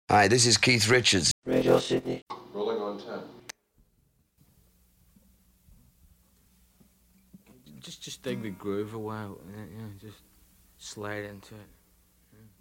Hi, this is Keith Richards. Radio Sydney. Rolling on 10. Just dig the groove a while, and then, just slide into it.